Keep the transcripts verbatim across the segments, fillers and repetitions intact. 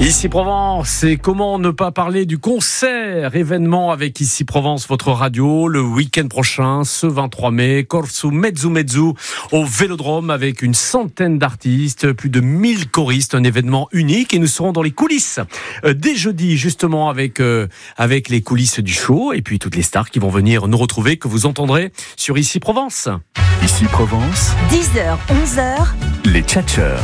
Ici Provence, et comment ne pas parler du concert événement avec Ici Provence, votre radio, le week-end prochain, ce vingt-trois mai, Corso Mezzo Mezzo au Vélodrome avec une centaine d'artistes, plus de mille choristes, un événement unique, et nous serons dans les coulisses euh, dès jeudi, justement avec euh, avec les coulisses du show, et puis toutes les stars qui vont venir nous retrouver, que vous entendrez sur Ici Provence. Ici Provence, dix heures, onze heures, les tchatcheurs.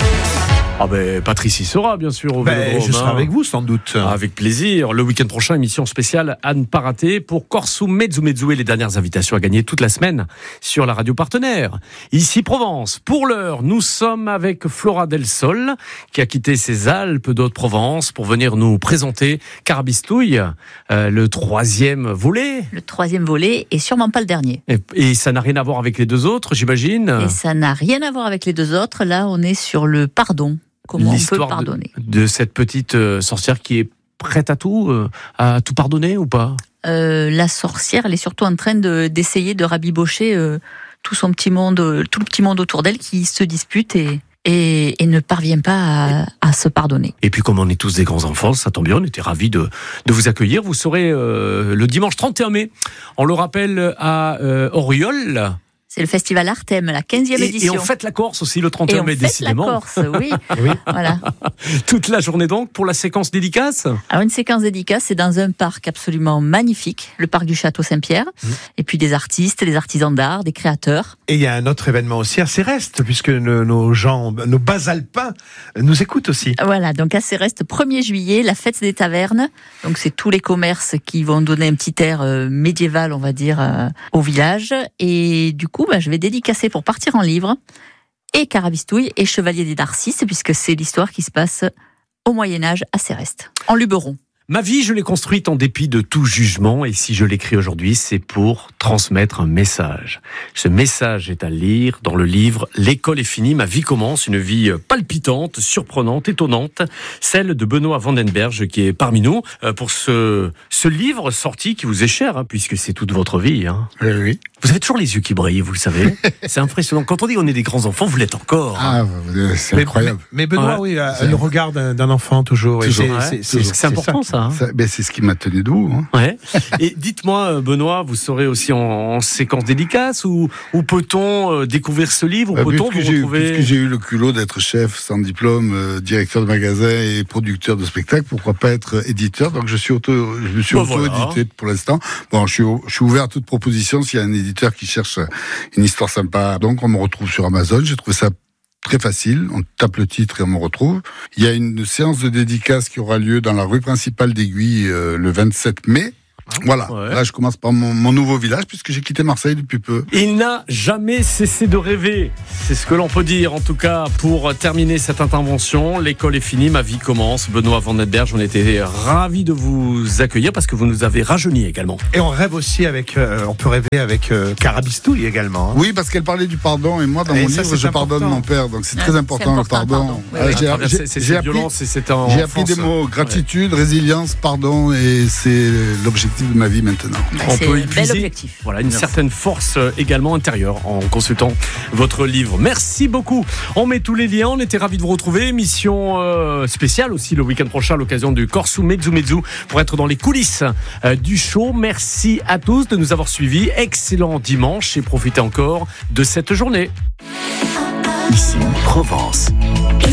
Ah ben Patrice y sera bien sûr au ben, Vélodrome. Je serai avec vous sans doute. Avec plaisir. Le week-end prochain, émission spéciale à ne pas rater pour Corso Mezzo Mezzo et les dernières invitations à gagner toute la semaine sur la radio partenaire. Ici Provence. Pour l'heure, nous sommes avec Flora Del Sol qui a quitté ses Alpes d'Haute-Provence pour venir nous présenter Carabistouille, euh, le troisième volet. Le troisième volet et sûrement pas le dernier. Et, et ça n'a rien à voir avec les deux autres, j'imagine. Et ça n'a rien à voir avec les deux autres. Là, on est sur le pardon. Comment L'histoire on peut pardonner de, de cette petite euh, sorcière qui est prête à tout, euh, à tout pardonner ou pas? euh, La sorcière, elle est surtout en train de, d'essayer de rabibocher euh, tout son petit monde, euh, tout le petit monde autour d'elle qui se dispute et, et, et ne parvient pas à, à se pardonner. Et puis comme on est tous des grands enfants, ça tombe bien, on était ravis de, de vous accueillir. Vous serez euh, le dimanche trente et un mai, on le rappelle, à euh, Auriol. C'est le festival Artem, la quinzième Et, édition. et on fête la Corse aussi le trente et un mai, et on fête décidément. la Corse, oui. oui. Voilà. Toute la journée donc pour la séquence dédicace. Alors une séquence dédicace, c'est dans un parc absolument magnifique, le parc du Château Saint-Pierre. Mmh. Et puis des artistes, des artisans d'art, des créateurs. Et il y a un autre événement aussi à Céreste, puisque nos, nos gens, nos basalpins nous écoutent aussi. Voilà, donc à Céreste, premier juillet, la fête des tavernes. Donc c'est tous les commerces qui vont donner un petit air euh, médiéval, on va dire, euh, au village. Et du coup, bah, je vais dédicacer pour partir en livre et Carabistouille et Chevalier des Narcisses, puisque c'est l'histoire qui se passe au Moyen-Âge à Céreste, en Luberon. Ma vie, je l'ai construite en dépit de tout jugement, et si je l'écris aujourd'hui, c'est pour transmettre un message. Ce message est à lire dans le livre « L'école est finie, ma vie commence », une vie palpitante, surprenante, étonnante, celle de Benoît Vandenberg qui est parmi nous pour ce, ce livre sorti qui vous est cher, hein, puisque c'est toute votre vie. Hein. Oui, oui. Vous avez toujours les yeux qui brillent, vous le savez. C'est impressionnant. Quand on dit qu'on est des grands enfants, vous l'êtes encore. Ah, c'est mais, incroyable. Mais, mais Benoît, ouais. oui, a le regard d'un, d'un enfant toujours. toujours. Et Ouais. c'est, C'est, c'est, c'est important ça. Hein. ça ben, c'est ce qui m'a tenu debout. Hein. Ouais. Et dites-moi, Benoît, vous serez aussi en, en séquence dédicace ou, ou peut-on découvrir ce livre ou Bah, peut-on puisque vous j'ai, retrouver... puisque j'ai eu le culot d'être chef sans diplôme, euh, directeur de magasin et producteur de spectacle, pourquoi pas être éditeur? Donc je suis auto, je me suis bah, auto-édité voilà. pour l'instant. Bon, je suis, je suis ouvert à toute proposition s'il y a un éditeur qui cherche une histoire sympa. Donc on me retrouve sur Amazon. J'ai trouvé ça très facile, on tape le titre et on me retrouve. Il y a une séance de dédicace qui aura lieu dans la rue principale d'Aiguille euh, le vingt-sept mai. Voilà, ouais. Là je commence par mon, mon nouveau village puisque j'ai quitté Marseille depuis peu. Il n'a jamais cessé de rêver. C'est ce que l'on peut dire, en tout cas, pour terminer cette intervention. L'école est finie, ma vie commence. Benoît Vandenberg, on était ravis de vous accueillir parce que vous nous avez rajeuni également. Et on rêve aussi avec, euh, on peut rêver avec euh, Carabistouille également. Hein. Oui, parce qu'elle parlait du pardon et moi dans Et mon ça, livre c'est je important. pardonne mon père, donc c'est Ouais, très c'est important, important, le pardon. pardon. Oui, Ah, oui. j'ai, À travers j'ai- ces, ces j'ai appris, violences et cette en j'ai appris enfance. des mots gratitude, résilience, pardon et c'est l'objectif de ma vie maintenant. Bah, On c'est peut un y bel puiser. objectif. Voilà, une certaine force également intérieure en consultant votre livre. Merci beaucoup. On met tous les liens. On était ravis de vous retrouver. Émission euh, spéciale aussi le week-end prochain à l'occasion du Corso Mezzo Mezzo pour être dans les coulisses euh, du show. Merci à tous de nous avoir suivis. Excellent dimanche et profitez encore de cette journée. Ici Provence.